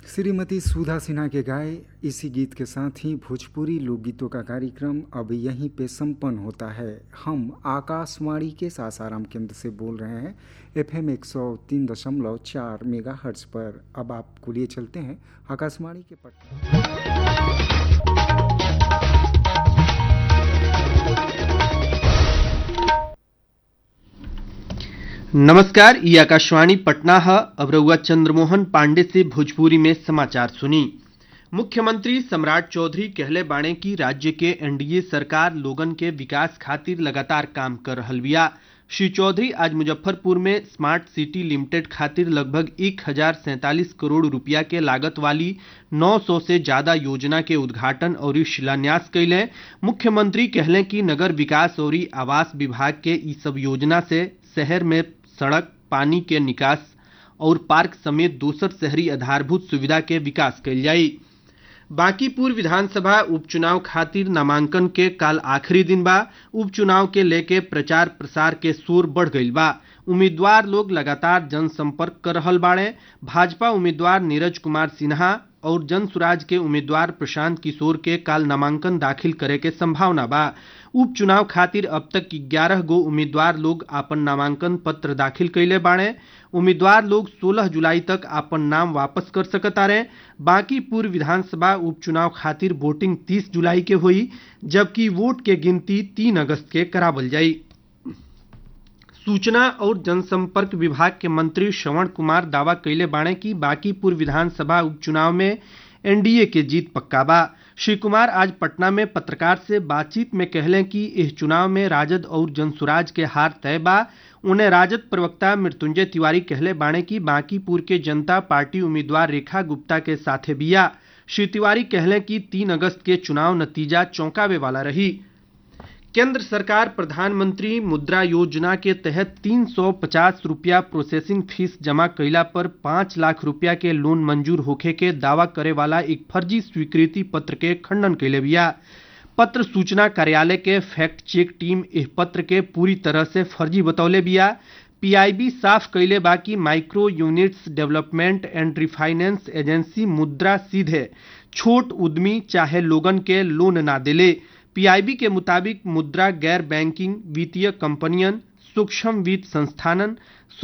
श्रीमती सुधा सिन्हा के गाए इसी गीत के साथ ही भोजपुरी लोकगीतों का कार्यक्रम अब यहीं पे संपन्न होता है। हम आकाशवाणी के सासाराम केंद्र से बोल रहे हैं FM 103.4 मेगाहर्ट्ज पर। अब आपको लिए चलते हैं आकाशवाणी के पटना। नमस्कार, ये आकाशवाणी पटना है। अब रउआ चंद्रमोहन पांडे से भोजपुरी में समाचार सुनी। मुख्यमंत्री सम्राट चौधरी कहले बाणे की राज्य के एनडीए सरकार लोगन के विकास खातिर लगातार काम कर रहल बिया। श्री चौधरी आज मुजफ्फरपुर में स्मार्ट सिटी लिमिटेड खातिर लगभग 1047 करोड़ रुपया के लागत वाली 900 से ज्यादा योजना के उद्घाटन और शिलान्यास कैले। मुख्यमंत्री कहले कि नगर विकास और आवास विभाग के ई सब योजना से शहर में सड़क, पानी के निकास और पार्क समेत दोसर शहरी आधारभूत सुविधा के विकास कैल जाई। बांकीपुर विधानसभा उपचुनाव खातिर नामांकन के काल आखिरी दिन बा। उपचुनाव के लेके प्रचार प्रसार के शोर बढ़ गईल बा। उम्मीदवार लोग लगातार जनसंपर्क कर रहल बाड़े। भाजपा उम्मीदवार नीरज कुमार सिन्हा और जनसुराज के उम्मीदवार प्रशांत किशोर के काल नामांकन दाखिल करे के संभावना बा। उपचुनाव खातिर अब तक 11 गो उम्मीदवार लोग आपन नामांकन पत्र दाखिल कैले बाड़े। उम्मीदवार लोग 16 जुलाई तक आपन नाम वापस कर सकतारे। बांकीपुर विधानसभा उपचुनाव खातिर वोटिंग 30 जुलाई के हुई, जबकि वोट के गिनती 3 अगस्त के करावल जाई। सूचना और जनसंपर्क विभाग के मंत्री श्रवण कुमार दावा कैले बाणे की बांकीपुर विधानसभा उपचुनाव में एनडीए के जीत पक्का बा। श्री कुमार आज पटना में पत्रकार से बातचीत में कहले कि इस चुनाव में राजद और जनसुराज के हार तय बा। उन्हें राजद प्रवक्ता मृत्युंजय तिवारी कहले बाणे की बांकीपुर के जनता पार्टी उम्मीदवार रेखा गुप्ता के साथे बिया। श्री तिवारी कहले कि 3 अगस्त के चुनाव नतीजा चौंकावे वाला रही। केंद्र सरकार प्रधानमंत्री मुद्रा योजना के तहत 350 रुपया प्रोसेसिंग फीस जमा कैला पर 5 लाख रुपया के लोन मंजूर होखे के दावा करे वाला एक फर्जी स्वीकृति पत्र के खंडन कैले बिया। पत्र सूचना कार्यालय के फैक्ट चेक टीम इस पत्र के पूरी तरह से फर्जी बतौले बिया। पीआईबी साफ कैले बा कि micro units development and refinance agency मुद्रा सीधे छोट उद्यमी चाहे लोगन के लोन ना देले। पीआईबी के मुताबिक मुद्रा गैर बैंकिंग वित्तीय कंपनियन, सूक्ष्म वित्त संस्थानन,